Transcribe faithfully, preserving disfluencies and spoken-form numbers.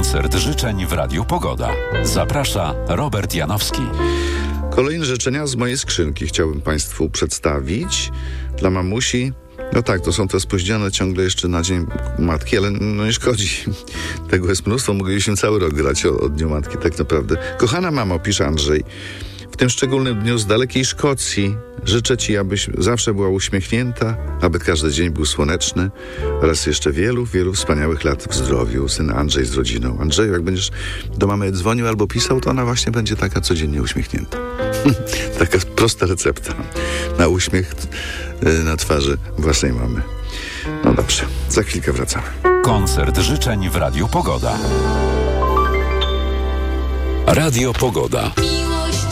Koncert życzeń w Radiu Pogoda. Zaprasza Robert Janowski. Kolejne życzenia z mojej skrzynki chciałbym Państwu przedstawić dla mamusi. No tak, to są te spóźnione ciągle jeszcze na Dzień Matki, ale no nie szkodzi. Tego jest mnóstwo, moglibyśmy cały rok grać o, o Dniu Matki tak naprawdę. Kochana mamo, pisze Andrzej, w tym szczególnym dniu z dalekiej Szkocji życzę Ci, abyś zawsze była uśmiechnięta, aby każdy dzień był słoneczny oraz jeszcze wielu, wielu wspaniałych lat w zdrowiu. Syn Andrzej z rodziną. Andrzeju, jak będziesz do mamy dzwonił albo pisał, to ona właśnie będzie taka codziennie uśmiechnięta. Taka prosta recepta na uśmiech na twarzy własnej mamy. No dobrze, za chwilkę wracamy. Koncert życzeń w Radiu Pogoda. Radio Pogoda.